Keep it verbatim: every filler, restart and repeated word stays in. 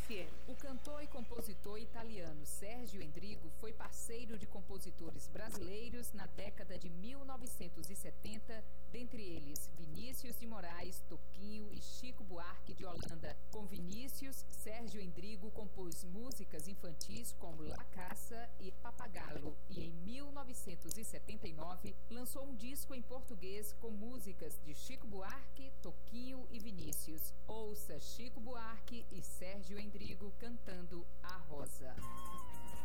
F M. O cantor e compositor italiano Sérgio Endrigo foi parceiro de compositores brasileiros na década de mil novecentos e setenta, dentre eles Vinícius de Moraes, Toquinho e Chico Buarque de Holanda. Com Vinícius, Sérgio Endrigo compôs músicas infantis como La Caça e Papagalo, e em mil novecentos e setenta e nove lançou um disco em português com músicas de Chico Buarque, Toquinho e Vinícius. Ouça Chico Buarque e Sérgio Endrigo cantando A Rosa.